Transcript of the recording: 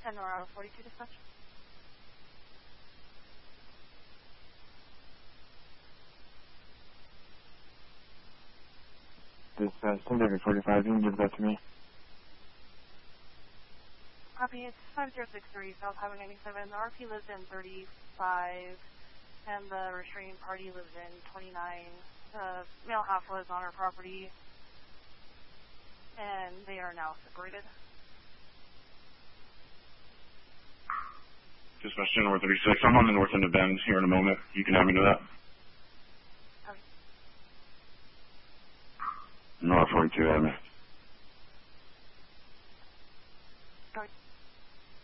10 or out of 42 dispatch. Dispatch, 10-45, you can give that to me. Copy, it's 5063 South Highway 97. The RP lives in 35, and the restraining party lives in 29. The male half was on our property, and they are now separated. Dispatch, North 36. I'm on the north end of Bend here in a moment. You can add me to that. Okay. North 42, add me.